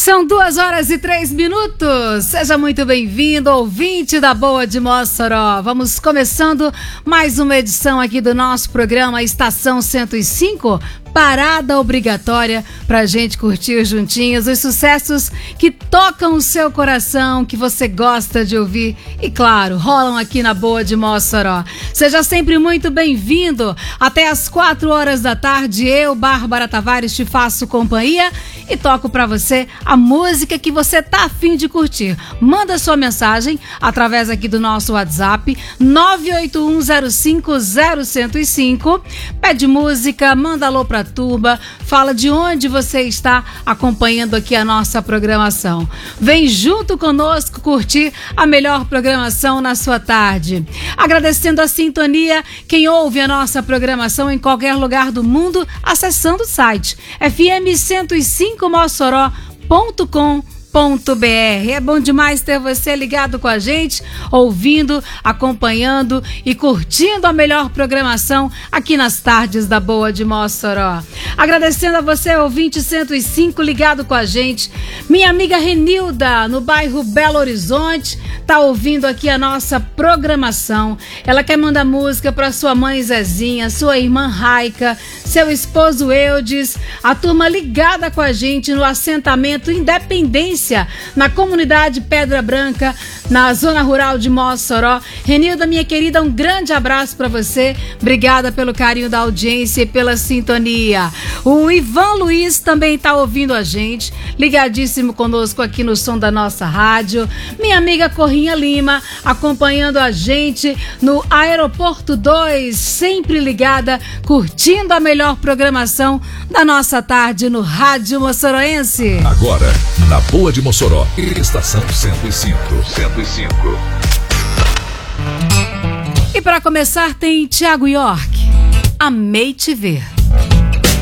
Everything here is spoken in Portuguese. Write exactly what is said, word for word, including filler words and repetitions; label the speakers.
Speaker 1: São duas horas e três minutos. Seja muito bem-vindo, ouvinte da Boa de Mossoró. Vamos começando mais uma edição aqui do nosso programa Estação cento e cinco. Parada obrigatória pra gente curtir juntinhos os sucessos que tocam o seu coração, que você gosta de ouvir e, claro, rolam aqui na Boa de Mossoró. Seja sempre muito bem-vindo. Até às quatro horas da tarde, eu, Bárbara Tavares, te faço companhia e toco pra você a música que você tá afim de curtir. Manda sua mensagem através aqui do nosso WhatsApp nove oito um zero cinco zero zero zero cinco. Pede música, manda alô pra turba, fala de onde você está acompanhando aqui a nossa programação. Vem junto conosco curtir a melhor programação na sua tarde. Agradecendo a sintonia, quem ouve a nossa programação em qualquer lugar do mundo, acessando o site f m cento e cinco mossoró ponto com ponto b r. É bom demais ter você ligado com a gente, ouvindo, acompanhando e curtindo a melhor programação aqui nas tardes da Boa de Mossoró. Agradecendo a você, ouvinte cento e cinco, ligado com a gente. Minha amiga Renilda, no bairro Belo Horizonte, tá ouvindo aqui a nossa programação. Ela quer mandar música para sua mãe Zezinha, sua irmã Raica, seu esposo Eudes, a turma ligada com a gente no assentamento Independência, na comunidade Pedra Branca, na zona rural de Mossoró. Renilda, minha querida, um grande abraço para você. Obrigada pelo carinho da audiência e pela sintonia. O Ivan Luiz também está ouvindo a gente, ligadíssimo conosco aqui no som da nossa rádio. Minha amiga Corrinha Lima, acompanhando a gente no Aeroporto dois, sempre ligada, curtindo a melhor programação da nossa tarde no Rádio Mossoroense.
Speaker 2: Agora, na Boa de Mossoró, Estação cento e cinco. cento e cinco.
Speaker 1: E para começar tem Thiago York, Amei Te Ver.